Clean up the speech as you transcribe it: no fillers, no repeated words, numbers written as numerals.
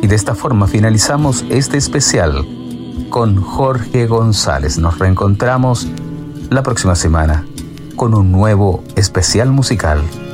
de esta forma finalizamos este especial con Jorge González. Nos reencontramos la próxima semana con un nuevo especial musical.